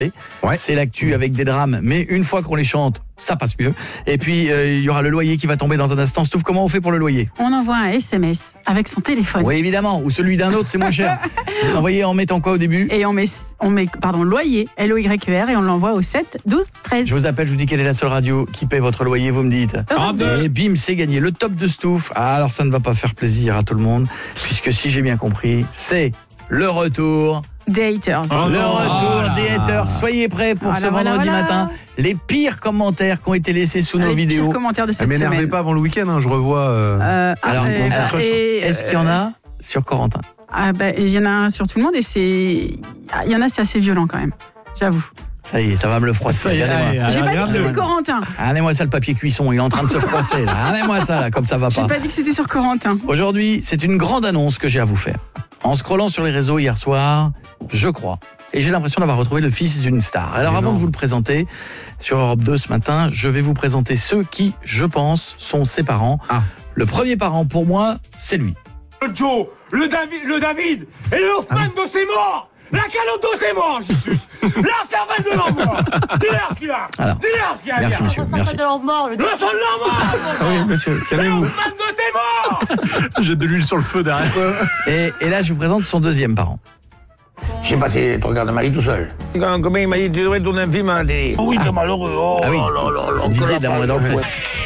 Ouais. C'est l'actu avec des drames, mais une fois qu'on les chante, ça passe mieux. Et puis il y aura le loyer qui va tomber dans un instant. Stouff, comment on fait pour le loyer ? On envoie un SMS avec son téléphone. Oui, évidemment, ou celui d'un autre, c'est moins cher. Vous l'envoyez en mettant quoi au début ? Et on met loyer, LOYER, et on l'envoie au 7 12 13. Je vous appelle, je vous dis quelle est la seule radio qui paie votre loyer, vous me dites. Europe 2. Et bim, c'est gagné. Le top de Stouff. Ah, alors ça ne va pas faire plaisir à tout le monde, puisque si j'ai bien compris, c'est le retour. Des haters. Le retour des haters. Soyez prêts pour ce vendredi matin. Les pires commentaires qui ont été laissés sous nos Les vidéos. pires commentaires de cette semaine. M'énervez pas avant le week-end, hein, je revois. Est-ce qu'il y en a sur Corentin ? Il y en a un sur tout le monde et il y en a, c'est assez violent quand même. J'avoue. Ça y est, ça va me le froisser. Regardez-moi. J'ai pas dit que c'était Corentin. Regardez-moi ça, le papier cuisson. Il est en train de se froisser. Là. Regardez-moi ça, là, comme ça va pas. J'ai pas dit que c'était sur Corentin. Aujourd'hui, c'est une grande annonce que j'ai à vous faire. En scrollant sur les réseaux hier soir, je crois, et j'ai l'impression d'avoir retrouvé le fils d'une star. Alors avant de vous le présenter, sur Europe 2 ce matin, je vais vous présenter ceux qui, je pense, sont ses parents. Le premier parent pour moi, c'est lui. Le Joe, le David et le Hoffman de c'est mort. La Calodo c'est mort, Jesus. La cervelle de l'envoi. Dis-leur ce qu'il a. Alors, Dis-leur ce qu'il a. merci monsieur, merci. Le sang de l'envoi. Oui monsieur, calmez-vous. Le Hoffman de t'es mort. Jette de l'huile sur le feu derrière. Et là, je vous présente son deuxième parent. J'ai passé 3 de Marie tout seul. Comment il m'a dit, tu devrais tourner un film à la télé. Oh oui, t'es malheureux. Oh Ah oui, là, c'est Didier de la Vendée dans le Presse.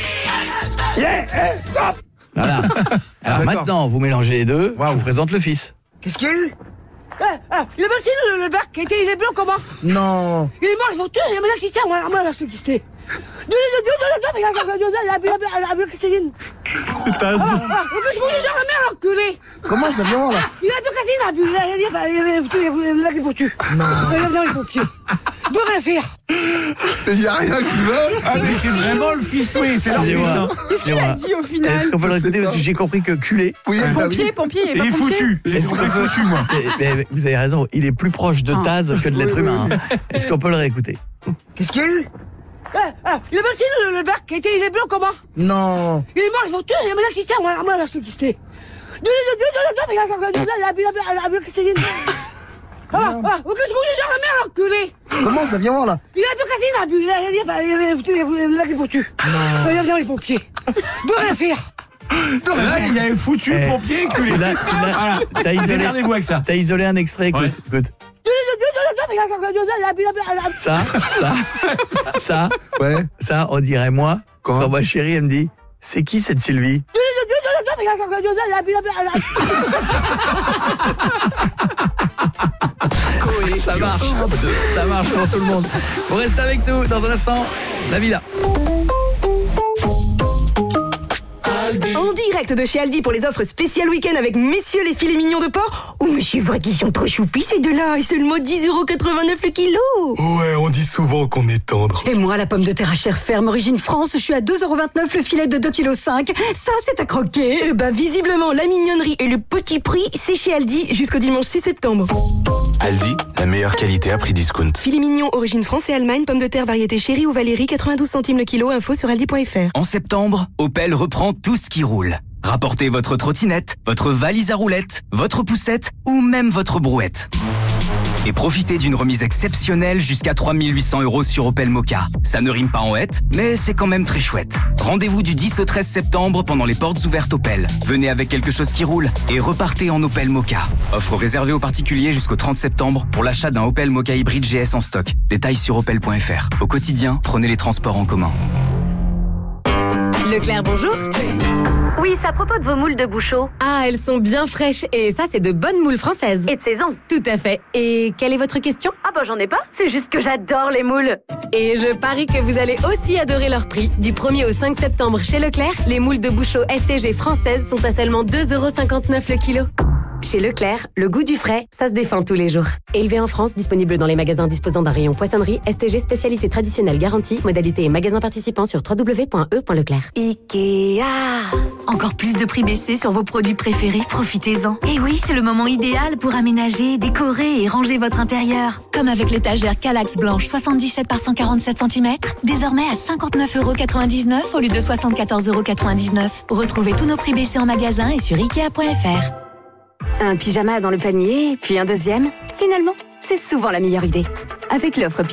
Stop. Voilà. Alors d'accord. maintenant, vous mélangez les deux, je vous présente le fils. Qu'est-ce qu'il y a eu? Il a battu le bac, il est blanc comment? Non. Il est mort, il faut tuer, il a mal existé, moi, il a existé. C'est pas ça. Comment ça vient là? Il a il a les pompiers. Il peut rien faire. Il y a rien qui va. Ah mais c'est vraiment le fils, oui, c'est leur fils. hein. Qu'est-ce qu'il a dit au final? Est-ce qu'on peut le réécouter parce que j'ai compris que culé. Oui, Pompier, Il est foutu. J'ai compris foutu, moi. Mais vous avez raison, il est plus proche de Taz que de l'être humain. hein. Est-ce qu'on peut le réécouter? Qu'est-ce qu'il y a eu? Il a battu le bac, il est blanc comment? Non. Il est mort, il faut tuer, il a mal existé, moi, il a existé. Comment ça vient là? Il a il faut tuer. Il a les pompiers. Il peut rien faire. Là, il y a un foutu pompier culé. T'as isolé, Démerdez-vous avec ça. t'as isolé un extrait, écoute. Ouais. Écoute. Ça, Ouais. ça, on dirait moi. Quand Quand ma chérie, elle me dit, c'est qui cette Sylvie? Oui, ça marche. Ça marche pour tout le monde. Vous restez avec nous dans un instant. La villa. En direct de chez Aldi pour les offres spéciales week-end avec messieurs les filets mignons de porc. Oh, mais c'est vrai qu'ils sont trop choupis ces deux-là. Et seulement 10,89€ le kilo. Ouais, on dit souvent qu'on est tendre. Et moi, la pomme de terre à chair ferme origine France, je suis à 2,29€ le filet de 2,5 kg. Ça, c'est à croquer. Visiblement, la mignonnerie et le petit prix, c'est chez Aldi jusqu'au dimanche 6 septembre. Aldi, la meilleure qualité à prix discount. Filet mignon, origine France et Allemagne, pomme de terre variété chérie ou Valérie, 92 centimes le kilo. Info sur aldi.fr. En septembre, Opel reprend tout ce qui roule. Rapportez votre trottinette, votre valise à roulettes, votre poussette ou même votre brouette. Et profitez d'une remise exceptionnelle jusqu'à 3 800€ sur Opel Mokka. Ça ne rime pas en hête, mais c'est quand même très chouette. Rendez-vous du 10 au 13 septembre pendant les portes ouvertes Opel. Venez avec quelque chose qui roule et repartez en Opel Mokka. Offre réservée aux particuliers jusqu'au 30 septembre pour l'achat d'un Opel Mokka hybride GS en stock. Détails sur opel.fr. Au quotidien, prenez les transports en commun. Leclerc, bonjour. Oui, c'est à propos de vos moules de Bouchot. Ah, elles sont bien fraîches et ça, c'est de bonnes moules françaises. Et de saison. Tout à fait. Et quelle est votre question? Ah bah j'en ai pas, c'est juste que j'adore les moules. Et je parie que vous allez aussi adorer leur prix. Du 1er au 5 septembre chez Leclerc, les moules de Bouchot STG françaises sont à seulement 2,59€ le kilo. Chez Leclerc, le goût du frais, ça se défend tous les jours. Élevé en France, disponible dans les magasins disposant d'un rayon poissonnerie, STG spécialité traditionnelle garantie, modalité et magasins participants sur www.e.leclerc. Ikea. Encore plus de prix baissés sur vos produits préférés, profitez-en. Et oui, c'est le moment idéal pour aménager, décorer et ranger votre intérieur. Comme avec l'étagère Kallax blanche 77 par 147 cm, désormais à 59,99€ au lieu de 74,99€. Retrouvez tous nos prix baissés en magasin et sur Ikea.fr. Un pyjama dans le panier, puis un deuxième. Finalement, c'est souvent la meilleure idée. Avec l'offre